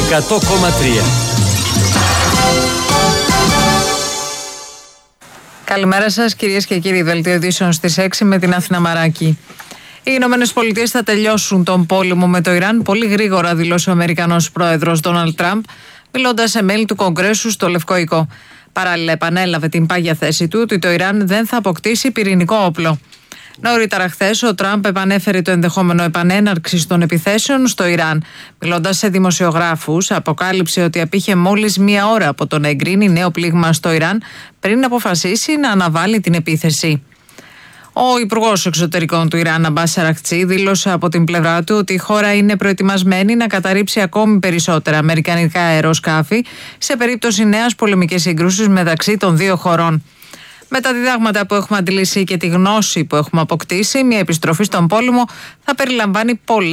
100,3. Καλημέρα σας κυρίες και κύριοι, δελτίο ειδήσεων στις 6 με την Αθηνά Μαράκη. Οι Ηνωμένες Πολιτείες θα τελειώσουν τον πόλεμο με το Ιράν πολύ γρήγορα, δήλωσε ο Αμερικανός πρόεδρος Ντόναλντ Τραμπ, μιλώντας σε μέλη του Κογκρέσου στο Λευκό Οίκο. Παράλληλα, επανέλαβε την πάγια θέση του ότι το Ιράν δεν θα αποκτήσει πυρηνικό όπλο. Νωρίτερα χθες, ο Τραμπ επανέφερε το ενδεχόμενο επανέναρξης των επιθέσεων στο Ιράν. Μιλώντας σε δημοσιογράφους, αποκάλυψε ότι απήχε μόλις μία ώρα από το να εγκρίνει νέο πλήγμα στο Ιράν πριν αποφασίσει να αναβάλει την επίθεση. Ο Υπουργός Εξωτερικών του Ιράν, Αμπάς Αραχτσί, δήλωσε από την πλευρά του ότι η χώρα είναι προετοιμασμένη να καταρρύψει ακόμη περισσότερα αμερικανικά αεροσκάφη σε περίπτωση νέας πολεμικής σύγκρουσης μεταξύ των δύο χωρών. Με τα διδάγματα που έχουμε αντιλήσει και τη γνώση που έχουμε αποκτήσει, μια επιστροφή στον πόλεμο θα περιλαμβάνει πολλές